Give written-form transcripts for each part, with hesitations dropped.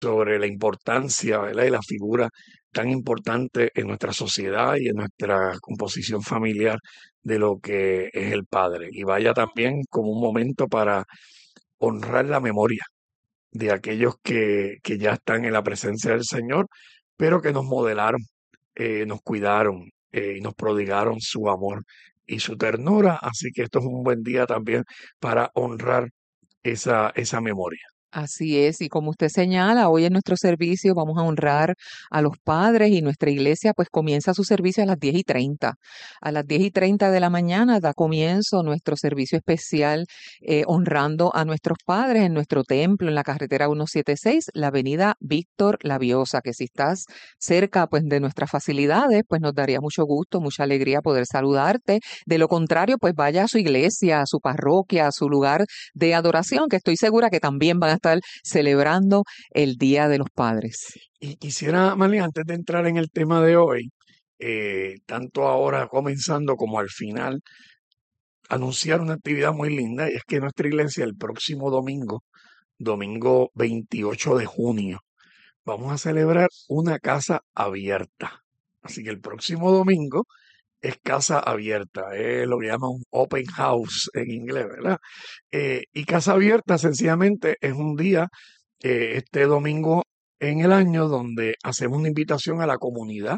sobre la importancia, ¿verdad? Y la figura tan importante en nuestra sociedad y en nuestra composición familiar de lo que es el padre. Y vaya también como un momento para honrar la memoria de aquellos que ya están en la presencia del Señor, pero que nos modelaron, nos cuidaron y nos prodigaron su amor y su ternura. Así que esto es un buen día también para honrar esa memoria. Así es, y como usted señala, hoy en nuestro servicio vamos a honrar a los padres y nuestra iglesia pues comienza su servicio a las 10:30. A las 10:30 de la mañana da comienzo nuestro servicio especial honrando a nuestros padres en nuestro templo en la carretera 176, la avenida Víctor Laviosa, que si estás cerca pues de nuestras facilidades, pues nos daría mucho gusto, mucha alegría poder saludarte. De lo contrario, pues vaya a su iglesia, a su parroquia, a su lugar de adoración, que estoy segura que también van a estar celebrando el Día de los Padres. Y quisiera, Marlene, antes de entrar en el tema de hoy, tanto ahora comenzando como al final, anunciar una actividad muy linda, y es que nuestra iglesia el próximo domingo, domingo 28 de junio, vamos a celebrar una casa abierta. Así que el próximo domingo es casa abierta, es lo que llaman un open house en inglés, ¿verdad? Y casa abierta sencillamente es un día, este domingo en el año, donde hacemos una invitación a la comunidad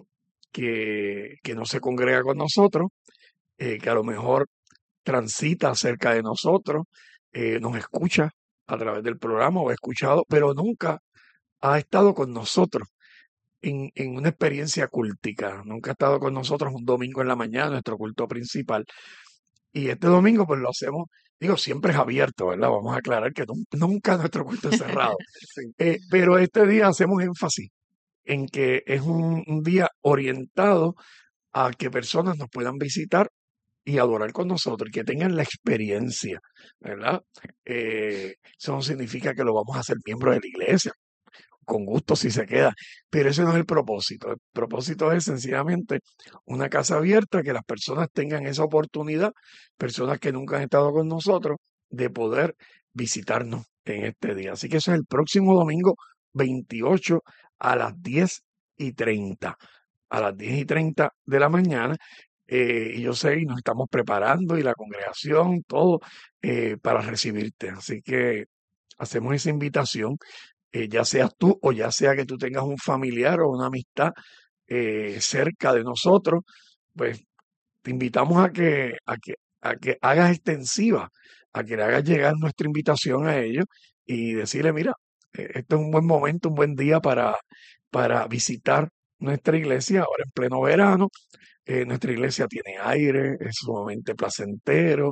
que no se congrega con nosotros, que a lo mejor transita cerca de nosotros, nos escucha a través del programa o ha escuchado, pero nunca ha estado con nosotros en una experiencia cultica, nunca ha estado con nosotros un domingo en la mañana, nuestro culto principal. Y este domingo pues lo hacemos, digo, siempre es abierto, ¿verdad? Vamos a aclarar que nunca nuestro culto es cerrado. Sí. Pero este día hacemos énfasis en que es un día orientado a que personas nos puedan visitar y adorar con nosotros, que tengan la experiencia, ¿verdad? Eso no significa que lo vamos a hacer miembro de la iglesia, con gusto si se queda, pero ese no es el propósito. El propósito es sencillamente una casa abierta, que las personas tengan esa oportunidad, personas que nunca han estado con nosotros, de poder visitarnos en este día. Así que eso es el próximo domingo 28 a las 10:30. A las 10:30 de la mañana. Y yo sé, y nos estamos preparando, y la congregación, todo, para recibirte. Así que hacemos esa invitación, ya seas tú o ya sea que tú tengas un familiar o una amistad cerca de nosotros, pues te invitamos a que hagas extensiva, a que le hagas llegar nuestra invitación a ellos y decirle, mira, este es un buen momento, un buen día para visitar nuestra iglesia ahora en pleno verano. Nuestra iglesia tiene aire, es sumamente placentero,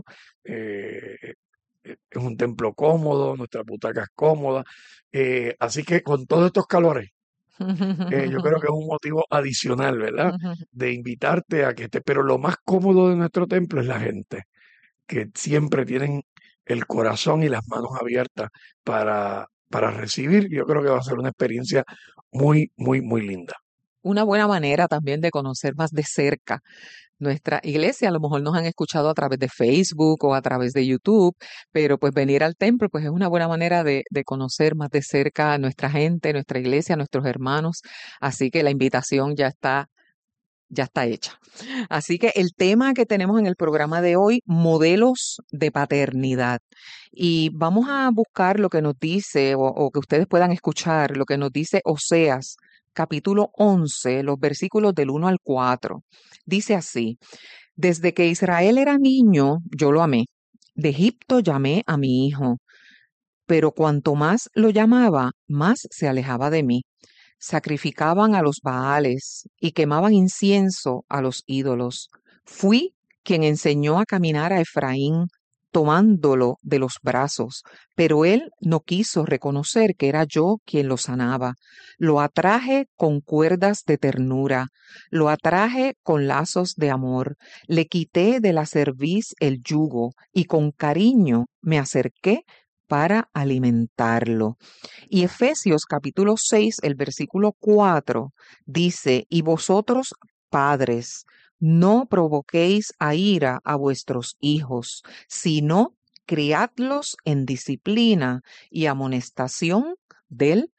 es un templo cómodo, nuestra butaca es cómoda. Así que con todos estos calores, yo creo que es un motivo adicional, ¿verdad? De invitarte a que estés, pero lo más cómodo de nuestro templo es la gente, que siempre tienen el corazón y las manos abiertas para recibir. Yo creo que va a ser una experiencia muy, muy, muy linda. Una buena manera también de conocer más de cerca nuestra iglesia. A lo mejor nos han escuchado a través de Facebook o a través de YouTube, pero pues venir al templo pues es una buena manera de conocer más de cerca a nuestra gente, nuestra iglesia, nuestros hermanos. Así que la invitación ya está hecha. Así que el tema que tenemos en el programa de hoy, modelos de paternidad. Y vamos a buscar lo que nos dice, o que ustedes puedan escuchar, lo que nos dice Oseas, capítulo 11, los versículos del 1 al 4. Dice así: desde que Israel era niño, yo lo amé. De Egipto llamé a mi hijo, pero cuanto más lo llamaba, más se alejaba de mí. Sacrificaban a los Baales y quemaban incienso a los ídolos. Fui quien enseñó a caminar a Efraín, tomándolo de los brazos, pero él no quiso reconocer que era yo quien lo sanaba. Lo atraje con cuerdas de ternura, lo atraje con lazos de amor, le quité de la cerviz el yugo y con cariño me acerqué para alimentarlo. Y Efesios capítulo 6, el versículo 4 dice: y vosotros, padres, no provoquéis a ira a vuestros hijos, sino criadlos en disciplina y amonestación del